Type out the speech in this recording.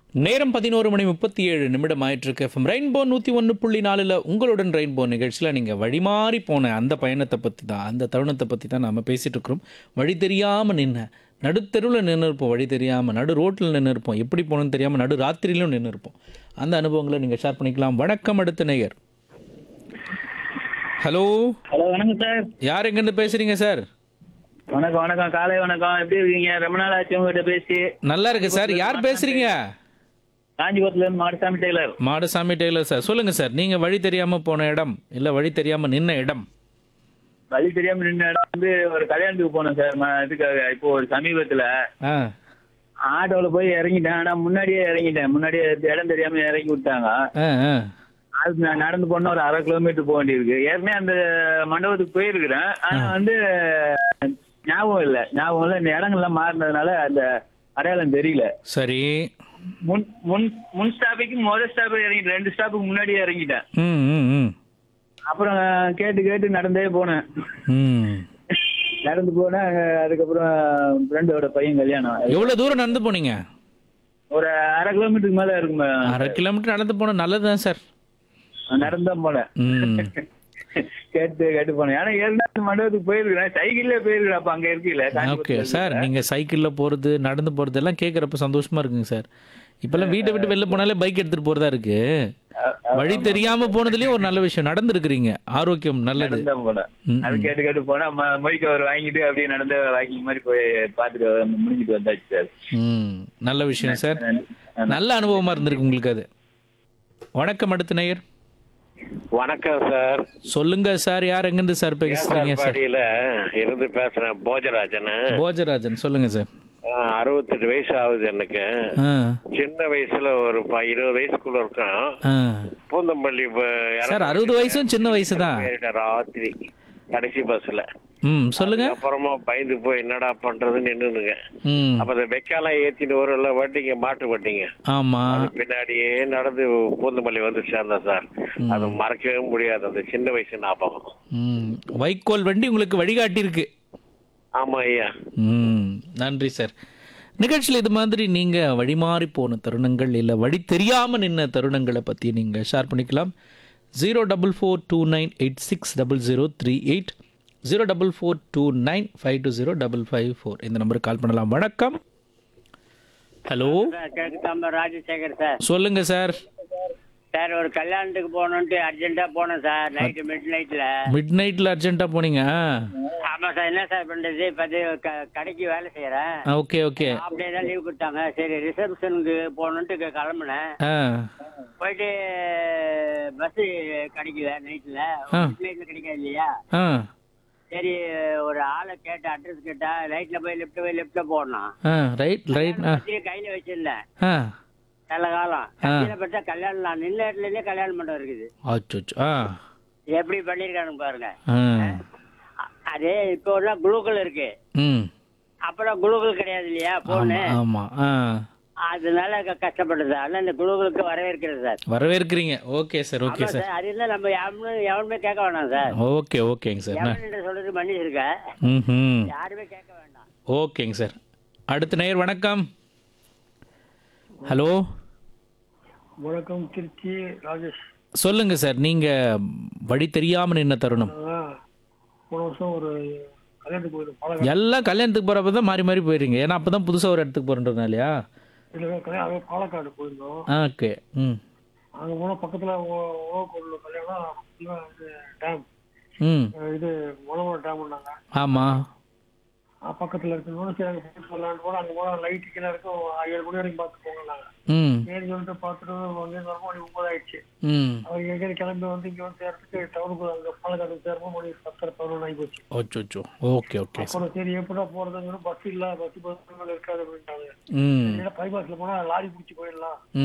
நேரம் 11:37 ஆயிட்டிருக்கு. FM rainbow 101.4ல் உங்களுடன் ரெயின்போ நிகழ்ச்சியில் நீங்கள் வழிமாறி போன அந்த பயணத்தை பற்றி தான், அந்த தருணத்தை பற்றி தான் நாம் பேசிகிட்டு இருக்கிறோம். வழி தெரியாமல் நடுத்தெருவில் நின்று இருப்போம், வழி தெரியாமல் நடு ரோட்டில் நின்று இருப்போம், எப்படி போகணும்னு தெரியாமல் நடு ராத்திரியிலும் நின்று இருப்போம். அந்த அனுபவங்களை நீங்கள் ஷேர் பண்ணிக்கலாம். வணக்கம். அடுத்த நேயர். ஹலோ ஹலோ, வணக்கம் சார். யார் எங்கேருந்து பேசுகிறீங்க சார்? வணக்கம் வணக்கம், காலை வணக்கம். எப்படி இருக்கீங்க? ரொம்ப நாள் ஆச்சு உங்ககிட்ட பேசி. நல்லா இருக்கு சார். யார் பேசுகிறீங்க? காஞ்சிபுரத்துல இருந்து Madasamy Taylor. Madasamy Taylor sir. சொல்லுங்கள் சார், நீங்கள் வழி தெரியாமல் போன இடம் இல்லை வழி தெரியாமல் நின்ன இடம். வழி தெரியாம நின்ன இடம் வந்து ஒரு கல்யாணத்துக்கு போனோம் சார். இதுக்காக இப்போ ஒரு சமீபத்துல ஆ ஆட்டோல போய் இறங்கிட்டேன். ஆனா முன்னாடியே இடம் தெரியாம இறக்கி விட்டாங்க. ஆ ஆ அது நான் நடந்து போன ஒரு 1/2 கிலோமீட்டர் போக வேண்டியிருக்கு. ஏற்கனவே அந்த மண்டபத்துக்கு போயிருக்கிறேன். ஆனா வந்து ஞாபகம் இல்லை. இந்த இடங்கள்லாம் மாறினதுனால அந்த அடையாளம் தெரியல. சரி. முன் ஸ்டாப்புக்கு முதல் ஸ்டாப் இறங்கிட்டேன். 2 ஸ்டாப்புக்கு முன்னாடியே இறங்கிட்டேன். ம் ம் ம் அப்புறம் கேட்டு நடந்தே போனேன். ம் நடந்து போனேன். அதுக்கப்புறம் ஃப்ரெண்டோட பையன் கல்யாணம். எவ்வளோ தூரம் நடந்து போனீங்க? ஒரு 1/2 கிலோமீட்டருக்கு மேல இருக்குமே. 1/2 கிலோமீட்டர் நடந்து போனால் நல்லது தான் சார். நடந்துதான் போனேன். ம் கேட்டு போனேன். ஆனா ஏற்கனவே மண்டபத்துக்கு போயிருக்கிறேன். சைக்கிள்ல போயிருக்கிறேன். அப்ப அங்க இருக்கீங்கள. Okay sir. நீங்கள் சைக்கிளில் போகிறது, நடந்து போகிறது எல்லாம் கேட்குறப்ப சந்தோஷமாக இருக்குங்க சார். இப்போல்லாம் வீட்டை விட்டு வெளில போனாலே பைக் எடுத்துகிட்டு போகிறதா இருக்கு. வழி தெரியாமல் போனதுலேயும் ஒரு நல்ல விஷயம் நடந்துருக்கிறீங்க. ஆரோக்கியம் நல்லது. நடந்துதான் போனேன். அது கேட்டு போனா மொய்க்கு ஒரு வாங்கிட்டு அப்படியே நடந்து வாக்கிங் மாதிரி போய் பார்த்துட்டு முடிஞ்சிட்டு வந்தாச்சு சார். ம் நல்ல விஷயம் சார். நல்ல அனுபவமாக இருந்திருக்கு உங்களுக்கு அது. வணக்கம். அடுத்த நேயர். வணக்கம் சார். சொல்லுங்க சார், யார் எங்கிருந்து சார் பேசுறீங்க சார்? பாடியில இருந்து பேசுறேன், போஜராஜன். போஜராஜன் சொல்லுங்க சார். 68 வயசு ஆகுது எனக்கு. ஆ சின்ன வயசுல ஒரு 20 வயசுக்குள்ள இருக்கான். ஆ பூந்தமல்லி சார் 60 வயசும் சின்ன வயசு தான். ராத்திரி கடைசி பஸ்ல. ம் சொல்லுங்க. அப்புறமா பயந்து போய் என்னடா பண்றதுன்னு நின்னுங்க. ம் அப்ப இந்த வெக்காலாம் ஏத்திட்டு ஒரு வட்டிங்க, மாட்டு வட்டிங்க. ஆமா. பின்னாடியே நடந்து பூந்தமல்லி வந்து சேர்ந்தேன் சார். அது மறக்கவே முடியாது, அந்த சின்ன வயசு ஞாபகம். ம் வைக்கோல் வண்டி உங்களுக்கு வழிகாட்டி இருக்கு. ஆமா ஐயா. ம் நன்றி சார். நிகழ்ச்சியில் இது மாதிரி நீங்கள் வழிமாறி போன தருணங்கள் இல்லை வழி தெரியாமல் நின்ன தருணங்களை பற்றி நீங்கள் ஷேர் பண்ணிக்கலாம். 04429860038 04429520554 இந்த நம்பருக்கு கால் பண்ணலாம். வணக்கம். Hello Rajasekar sir. சொல்லுங்க சார். சார் ஒரு கல்யாணத்துக்கு போகணுன்ட்டு அர்ஜென்ட்டா போனோம் சார். மிட் நைட்டில் அர்ஜென்ட்டாக போனீங்க? ஆமா சார். என்ன சார் பண்றது? கடைக்கு வேலை செய்யறேன். Okay okay. அப்படியே தான் லீவ் கொடுத்தாங்க. சரி ரிசப்ஷனுக்கு போகணுன்ட்டு கிளம்புனேன். ஆ போயிட்டு பஸ் கிடைக்கல. நைட்ல கிடைக்காது இல்லையா? ஆ சரி ஒரு ஆளை கேட்ட, அட்ரஸ் கேட்டா ரைட்ல போய் லெஃப்ட்ல போடணும். ரைட் கையில வச்சிருந்தேன். ஆ நல்ல காலம். கடைசியில பார்த்தா கல்யாணம், நான் நின்ன இடத்துல இருந்தே கல்யாண மண்டபம் இருக்குது. ஆ எப்படி பண்ணிருக்கானு பாருங்க. ஆ அதே இப்போ எல்லாம் குளூக்கல் இருக்கு. ம் அப்புறம் குளூக்கல் கிடையாது இல்லையா போனு. ஆமா. ஆ அதனால கஷ்டப்படுது. அதனால இந்த குளூக்கலுக்கு வரவேற்கிறது sir. வரவேற்கிறீங்க. Okay sir. Okay sir. அது இருந்தா நம்ம எவனுமே கேட்க வேண்டாம் சார். ஓகேங்க சார். எவன் சொல்றது மன்னிச்சிருக்க, ம் யாருமே கேட்க வேண்டாம். ஓகேங்க சார். அடுத்த நேயர். வணக்கம். ஹலோ வணக்கம். திருச்சி ராஜேஷ். சொல்லுங்க சார். நீங்க வழி தெரியாம நின்ன தருணம். போன வருஷம் ஒரு கல்யாணத்துக்கு போயிருந்தோம். எல்லாம் கல்யாணத்துக்கு போறப்ப தான் மாறி மாறி போயிருங்க. ஏன்னா அப்பதான் புதுசா ஒரு இடத்துக்கு போறதுனாலயா? கல்யாணம் பாலக்காடு போயிருந்தோம். ஓகே. ம் அங்க போனா பக்கத்துல உழவுக்கோவில் கல்யாணம், டேம், ம் இது உழவோட டேம்னாங்க. ஆமா. பக்கத்துல இருக்கணும். சரி அங்க போயிட்டு வரலான்னு போனா அங்க போனா லைட்டு கீழே இருக்கும். 7 மணி வரைக்கும் பார்த்து போங்கன்னாங்க. ம் சரி சொல்லிட்டு பார்த்துட்டு வந்து வரப்போ மணி 9 ஆயிடுச்சு. ம் அவர் எங்கேயும் கிளம்பி வந்து இங்க வந்து சேர்றதுக்கு டவுனுக்கு அங்க பாலக்காடு சேரமோ மணி 10:11 ஆகி போச்சு. ஓச்சோ. ஓகே அப்புறம் சரி எப்படா போறதுங்கிற பஸ் இல்ல, பஸ் இருக்காது அப்படின்ட்டாங்க. ம் பைபாஸ்ல போனா லாரி பிடிச்சி போயிடலாம்.